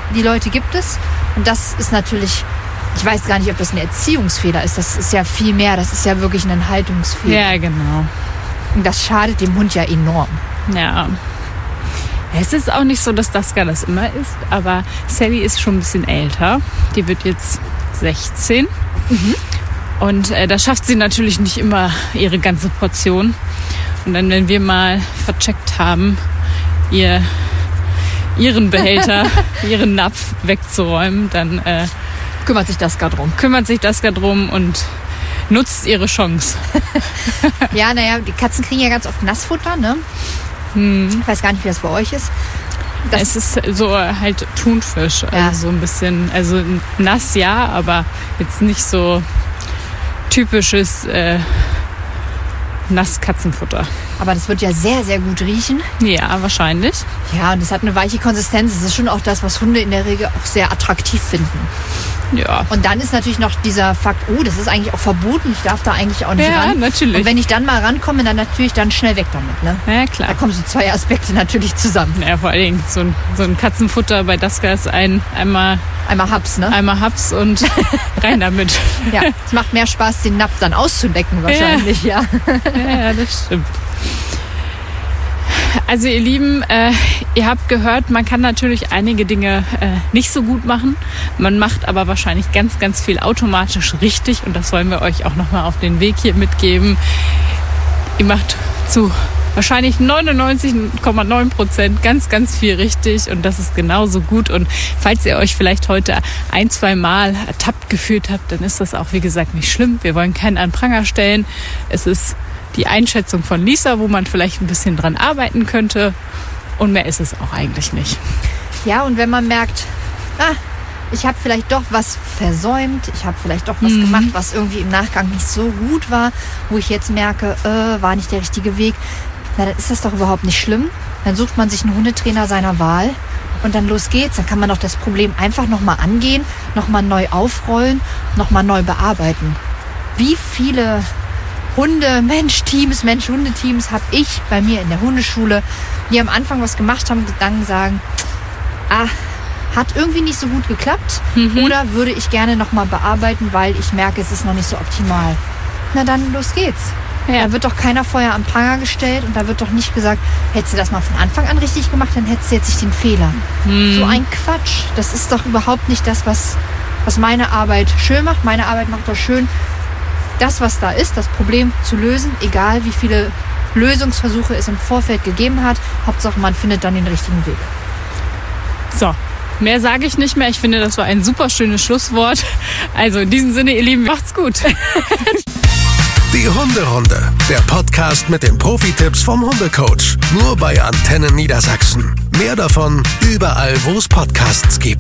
die Leute gibt es. Und das ist natürlich, ich weiß gar nicht, ob das ein Erziehungsfehler ist. Das ist ja viel mehr, das ist ja wirklich ein Haltungsfehler. Ja, genau. Und das schadet dem Hund ja enorm. Ja. Es ist auch nicht so, dass Daska das immer ist, aber Sally ist schon ein bisschen älter. Die wird jetzt 16. Und da schafft sie natürlich nicht immer ihre ganze Portion. Und dann, wenn wir mal vercheckt haben, ihren Behälter, ihren Napf wegzuräumen, dann Kümmert sich Daska drum und nutzt ihre Chance. Ja, naja, die Katzen kriegen ja ganz oft Nassfutter, ne? Ich weiß gar nicht, wie das bei euch ist. Es ist so halt Thunfisch, also so ein bisschen, also nass ja, aber jetzt nicht so typisches Nasskatzenfutter. Aber das wird ja sehr, sehr gut riechen. Ja, wahrscheinlich. Ja, und es hat eine weiche Konsistenz. Das ist schon auch das, was Hunde in der Regel auch sehr attraktiv finden. Ja. Und dann ist natürlich noch dieser Fakt, das ist eigentlich auch verboten, ich darf da eigentlich auch nicht ran. Ja, natürlich. Und wenn ich dann mal rankomme, dann natürlich dann schnell weg damit. Ne? Ja, Da klar. kommen so zwei Aspekte natürlich zusammen. Ja, vor allen Dingen so ein Katzenfutter bei Daska ist einmal Haps, ne? Einmal Haps und rein damit. Ja, es macht mehr Spaß, den Napf dann auszudecken wahrscheinlich, ja. Ja, das stimmt. Also ihr Lieben, ihr habt gehört, man kann natürlich einige Dinge nicht so gut machen. Man macht aber wahrscheinlich ganz, ganz viel automatisch richtig. Und das wollen wir euch auch nochmal auf den Weg hier mitgeben. Ihr macht zu wahrscheinlich 99,9% ganz, ganz viel richtig. Und das ist genauso gut. Und falls ihr euch vielleicht heute 1-2 Mal ertappt gefühlt habt, dann ist das auch, wie gesagt, nicht schlimm. Wir wollen keinen an Pranger stellen. Es ist die Einschätzung von Lisa, wo man vielleicht ein bisschen dran arbeiten könnte. Und mehr ist es auch eigentlich nicht. Ja, und wenn man merkt, ich habe vielleicht doch was versäumt, ich habe vielleicht doch was gemacht, was irgendwie im Nachgang nicht so gut war, wo ich jetzt merke, war nicht der richtige Weg, na, dann ist das doch überhaupt nicht schlimm. Dann sucht man sich einen Hundetrainer seiner Wahl und dann los geht's. Dann kann man doch das Problem einfach nochmal angehen, nochmal neu aufrollen, nochmal neu bearbeiten. Wie viele Mensch-Hunde-Teams habe ich bei mir in der Hundeschule, die am Anfang was gemacht haben, dann sagen, hat irgendwie nicht so gut geklappt oder würde ich gerne nochmal bearbeiten, weil ich merke, es ist noch nicht so optimal. Na dann, los geht's. Ja. Da wird doch keiner vorher am Pranger gestellt und da wird doch nicht gesagt, hättest du das mal von Anfang an richtig gemacht, dann hättest du jetzt nicht den Fehler. So ein Quatsch. Das ist doch überhaupt nicht das, was meine Arbeit schön macht. Meine Arbeit macht doch schön, das, was da ist, das Problem zu lösen, egal wie viele Lösungsversuche es im Vorfeld gegeben hat. Hauptsache, man findet dann den richtigen Weg. So, mehr sage ich nicht mehr. Ich finde, das war ein super schönes Schlusswort. Also in diesem Sinne, ihr Lieben, macht's gut. Die Hunderunde, der Podcast mit den Profi-Tipps vom Hundecoach. Nur bei Antennen Niedersachsen. Mehr davon überall, wo es Podcasts gibt.